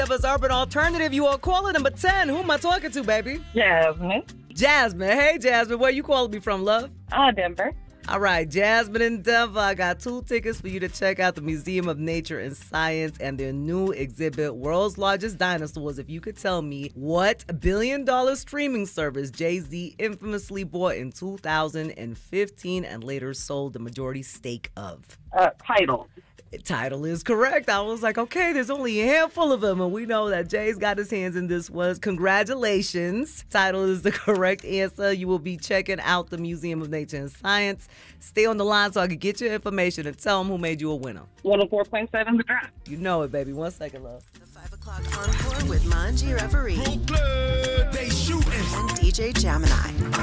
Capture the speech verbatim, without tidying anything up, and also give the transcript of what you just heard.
of us urban alternative. You are caller number ten. Who am I talking to, baby? Jasmine. Jasmine. Hey, Jasmine. Where you calling me from, love? Uh, Denver. All right, Jasmine in Denver. I got two tickets for you to check out the Museum of Nature and Science and their new exhibit, World's Largest Dinosaurs. If you could tell me what billion-dollar streaming service Jay-Z infamously bought in two thousand fifteen and later sold the majority stake of. Uh, Tidal. Tidal is correct. I was like, okay, there's only a handful of them, and we know that Jay's got his hands in this one. Congratulations. Tidal is the correct answer. You will be checking out the Museum of Nature and Science. Stay on the line so I can get your information and tell them who made you a winner. one oh four point seven The Drive. You know it, baby. One second, love. The five o'clock encore with Manji Reverie Brooklyn, they shooting. and D J Gemini.